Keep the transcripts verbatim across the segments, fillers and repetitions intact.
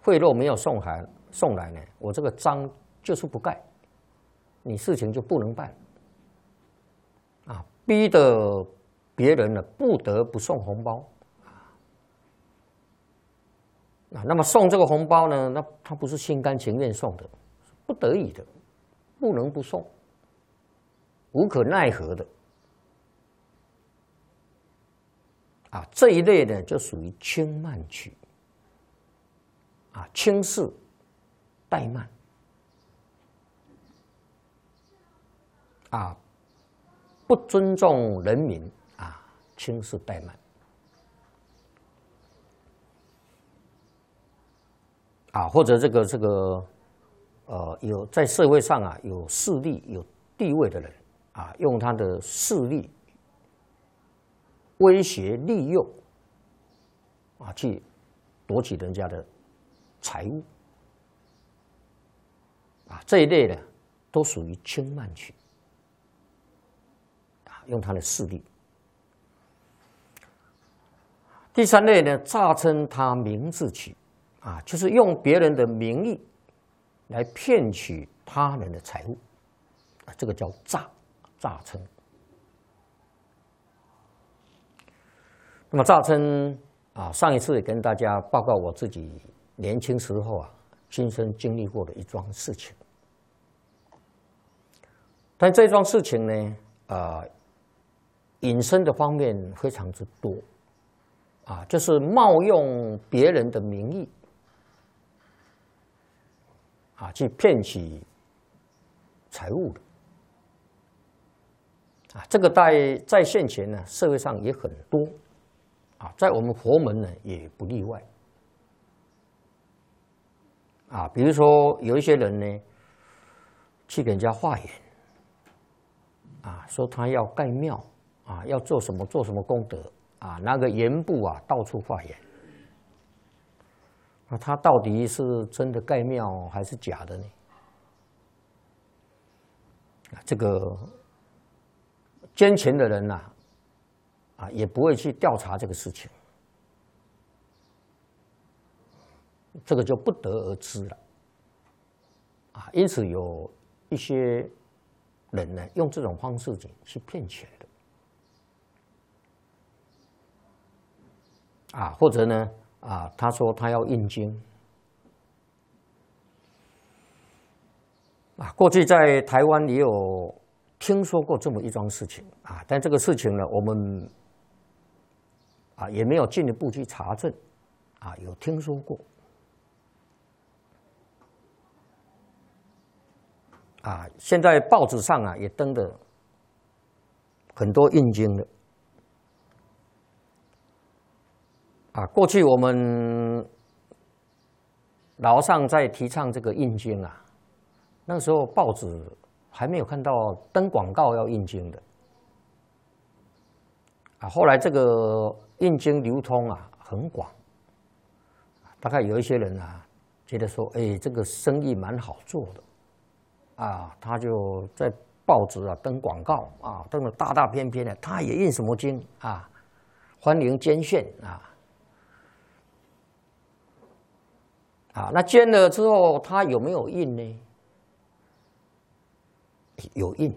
贿赂没有送来送来呢，我这个章就是不盖，你事情就不能办。啊，逼得别人呢不得不送红包。啊，那么送这个红包呢，那他不是心甘情愿送的，是不得已的，不能不送，无可奈何的。啊，这一类呢就属于轻慢取。啊，轻视、怠慢。啊，不尊重人民啊，轻视怠慢。啊，或者这个这个，呃，有在社会上啊有势力、有地位的人啊，用他的势力威胁、利诱啊，去夺取人家的财物啊，这一类的都属于轻慢取啊，用他的势力。第三类呢，诈称他名字取。啊，就是用别人的名义来骗取他人的财物，啊，这个叫诈，诈称。那么诈称啊，上一次也跟大家报告我自己年轻时候啊，亲身经历过的一桩事情。但这桩事情呢，呃，引申的方面非常之多，啊，就是冒用别人的名义。啊，去骗取财物的啊，这个在在现前呢，社会上也很多啊，在我们佛门呢也不例外啊。比如说有一些人呢，去给人家化缘啊，说他要盖庙啊，要做什么做什么功德啊，拿个盐布啊到处化缘。那他到底是真的盖庙还是假的呢？这个捐钱的人呐、啊，啊，也不会去调查这个事情，这个就不得而知了。啊，因此有一些人呢，用这种方式去骗钱的，啊，或者呢？啊，他说他要印经啊。过去在台湾也有听说过这么一桩事情啊，但这个事情呢，我们啊也没有进一步去查证啊，有听说过啊。现在报纸上啊也登的很多印经的。啊，过去我们老上在提倡这个印经啊，那时候报纸还没有看到登广告要印经的啊。后来这个印经流通啊很广，大概有一些人啊觉得说，哎，这个生意蛮好做的啊，他就在报纸啊登广告啊，登了大大篇篇的，他也印什么经啊，欢迎捐献啊。啊，那捐了之后，他有没有印呢？有印。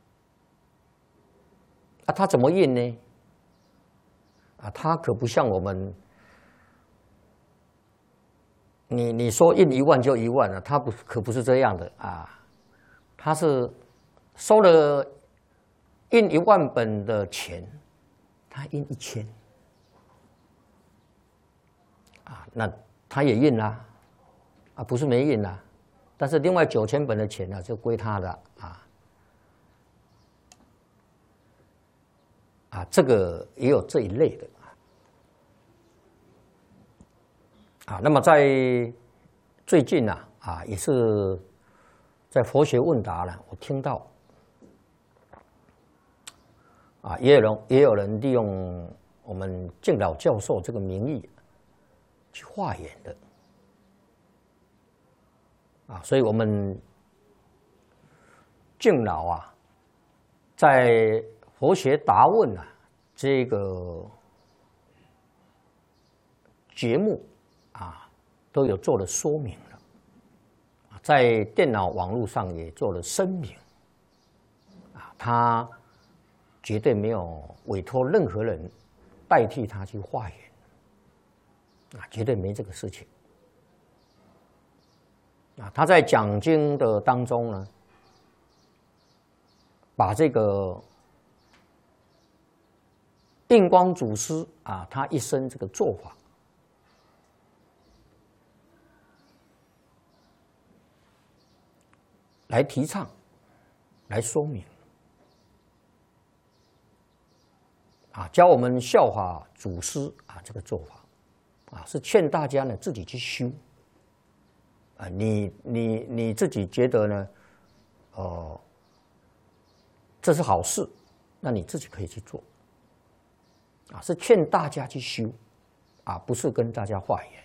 啊，他怎么印呢？啊，他可不像我们，你你说印一万就一万了，他不可不是这样的啊，他是收了印一万本的钱，他印一千，啊，那他也印啦。啊，不是没印啦，但是另外九千本的钱呢，就归他的啊。啊，这个也有这一类的啊。那么在最近呢，啊，也是在佛学问答呢，我听到啊，也有人也有人利用我们敬老教授这个名义去化缘的。啊，所以我们敬老啊，在佛学答问啊这个节目啊， 都有做了说明了，在电脑网络上也做了声明，啊，他绝对没有委托任何人代替他去化缘，啊，绝对没这个事情。啊，他在讲经的当中呢，把这个印光祖师啊，他一生这个做法，来提倡，来说明，啊，教我们效法祖师啊，这个做法，啊，是劝大家呢自己去修。啊，你你你自己觉得呢？呃，这是好事，那你自己可以去做。啊，是劝大家去修，啊，不是跟大家化缘。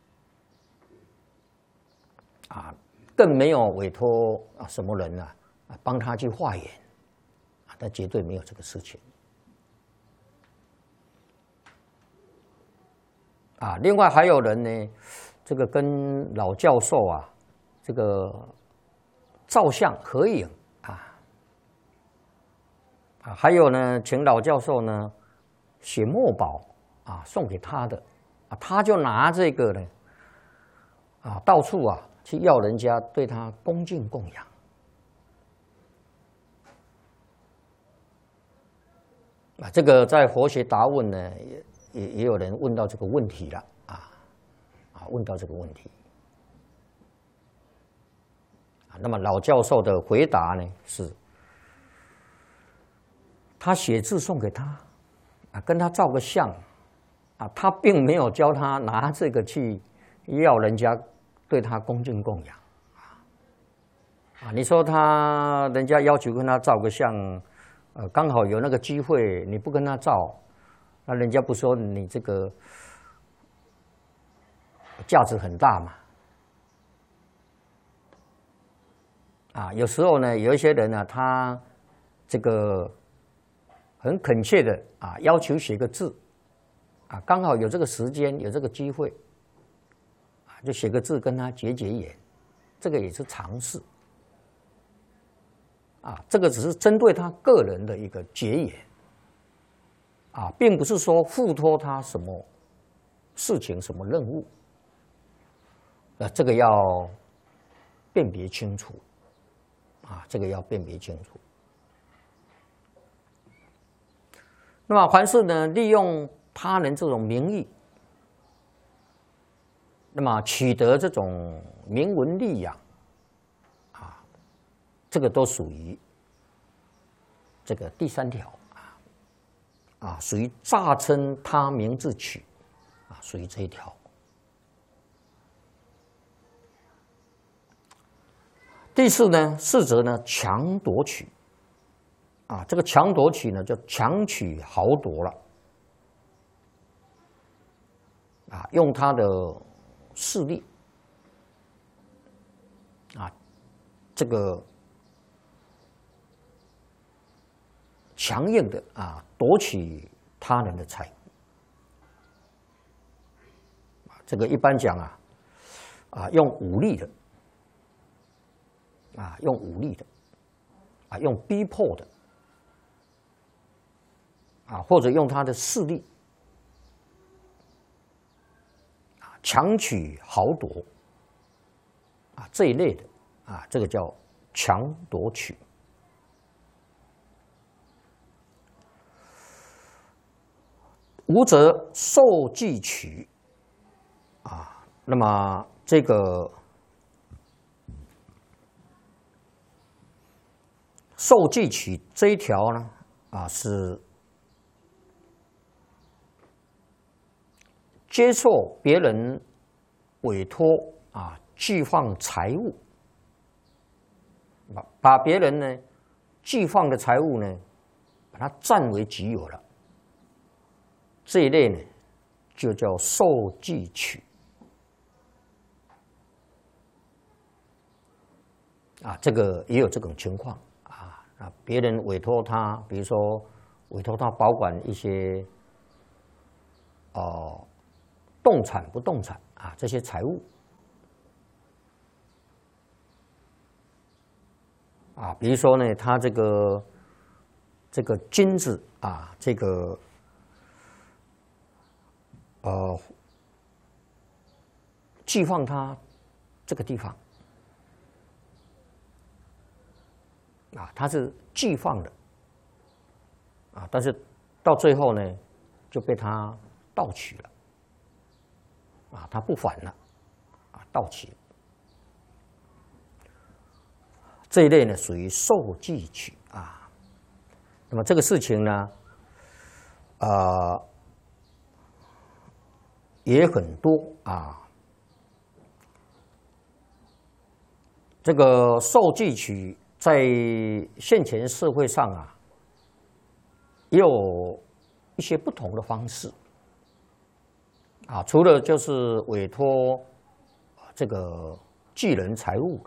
啊，更没有委托啊什么人呢啊帮他去化缘，啊，他绝对没有这个事情。啊，另外还有人呢。这个跟老教授啊，这个照相合影啊，啊，还有呢，请老教授呢写墨宝啊送给他的，啊，他就拿这个呢，啊，到处啊去要人家对他恭敬供养，啊，这个在佛学答问呢，也也也有人问到这个问题了。问到这个问题，啊，那么老教授的回答呢是，他写字送给他，啊，跟他照个相，啊，他并没有教他拿这个去要人家对他恭敬供养，啊，你说他人家要求跟他照个相，呃，刚好有那个机会，你不跟他照，那人家不说你这个。价值很大嘛，啊，有时候呢，有一些人呢、啊，他这个很恳切的啊，要求写个字，啊，刚好有这个时间，有这个机会，啊，就写个字跟他结结缘，这个也是常事，啊，这个只是针对他个人的一个结缘，啊，并不是说付托他什么事情、什么任务。那这个要辨别清楚，啊，这个要辨别清楚。那么凡是呢，利用他人这种名义，那么取得这种名闻利养，啊，这个都属于这个第三条啊，啊，属于诈称他名自取，啊，属于这一条。第四呢，四则呢强夺取，啊，这个强夺取呢叫强取豪夺了，啊，用他的势力，啊，这个强硬的啊夺取他人的财物，这个一般讲啊，啊用武力的。啊，用武力的，啊，用逼迫的，啊，或者用他的势力，啊，强取豪夺，啊，这一类的，啊，这个叫强夺取。无则受计取，啊，那么这个。受计取这一条呢，啊，是接受别人委托啊，寄放财物，把把别人呢寄放的财物呢，把它占为己有了，这一类呢，就叫受计取。啊，这个也有这种情况。啊，别人委托他，比如说委托他保管一些哦动产、不动产啊这些财物啊，比如说呢，他这个这个金子啊，这个呃寄放他这个地方啊，他是寄放的啊，但是到最后呢，就被他盗取了啊，他不还了啊，盗取。这一类呢属于受寄取啊。那么这个事情呢，呃，也很多啊。这个受寄取在现前社会上啊，也有一些不同的方式啊。除了就是委托这个寄人财物。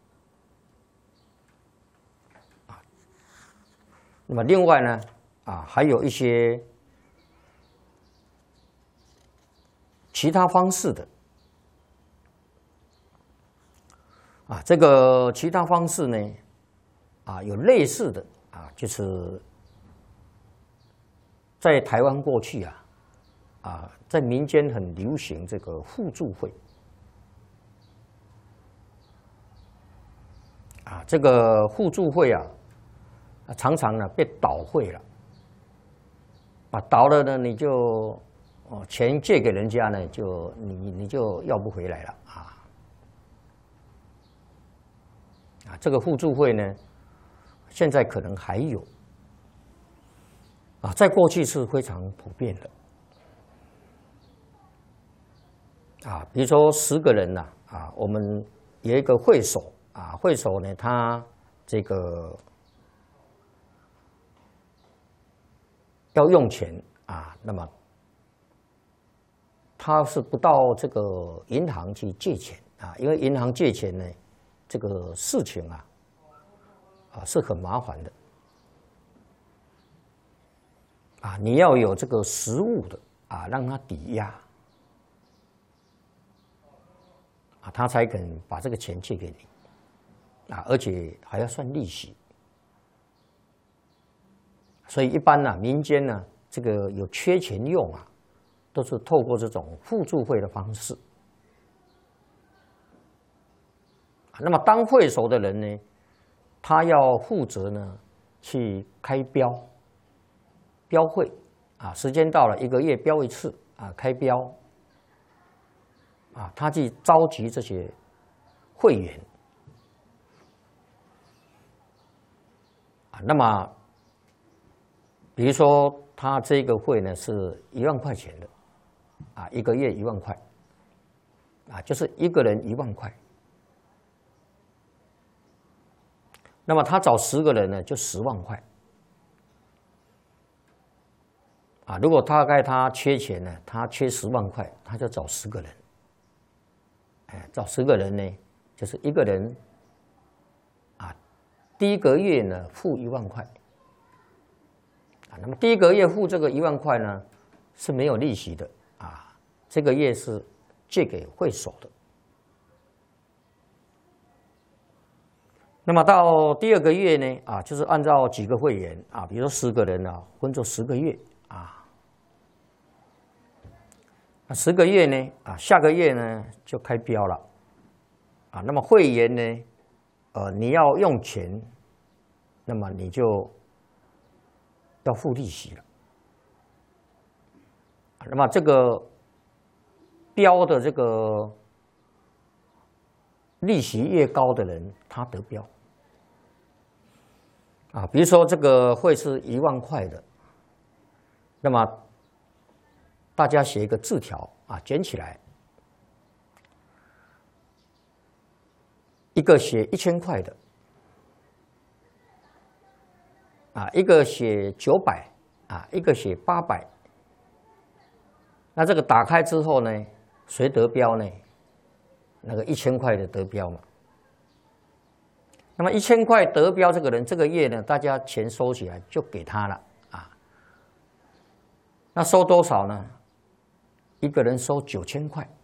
那么另外呢，啊，还有一些其他方式的，啊，这个其他方式呢，啊，有类似的啊，就是在台湾过去啊，啊，在民间很流行这个互助会，啊，这个互助会啊。常常呢被倒会了，啊，倒了呢你就哦钱借给人家呢，就你你就要不回来了啊啊，这个互助会呢，现在可能还有啊，在过去是非常普遍的啊，比如说十个人呐啊，我们有一个会首啊，会首呢他这个。要用钱啊，那么他是不到这个银行去借钱啊，因为银行借钱呢，这个事情啊，啊是很麻烦的啊，你要有这个实物的啊，让他抵押啊，他才肯把这个钱借给你啊，而且还要算利息。所以一般呢、啊，民间呢，这个有缺钱用啊，都是透过这种互助会的方式。那么当会首的人呢，他要负责呢去开标，标会啊，时间到了一个月标一次啊，开标啊，他去召集这些会员啊，那么。比如说，他这个会呢是一万块钱的，啊，一个月一万块，啊，就是一个人一万块。那么他找十个人呢，就十万块，啊，如果大概他缺钱呢，他缺十万块，他就找十个人，哎，找十个人呢，就是一个人，啊，第一个月呢付一万块。那么第一个月付这个一万块呢是没有利息的啊，这个月是借给会首的。那么到第二个月呢啊，就是按照几个会员啊，比如说十个人啊，分作十个月啊，那十个月呢啊，下个月呢就开标了啊。那么会员呢，呃，你要用钱，那么你就。要付利息了，那么这个标的这个利息越高的人，他得标啊。比如说这个会是一万块的，那么大家写一个字条啊，卷起来，一个写一千块的。啊，一个写九百，啊，一个写八百。那这个打开之后呢，谁得标呢？那个一千块的得标嘛。那么一千块得标这个人，这个月呢，大家钱收起来就给他了啊。那收多少呢？一个人收九千块。